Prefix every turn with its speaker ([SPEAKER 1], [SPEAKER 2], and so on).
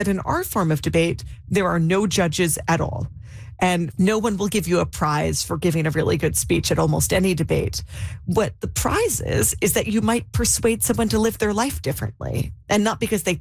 [SPEAKER 1] in our form of debate, there are no judges at all. And no one will give you a prize for giving a really good speech at almost any debate. What the prize is that you might persuade someone to live their life differently. And not because they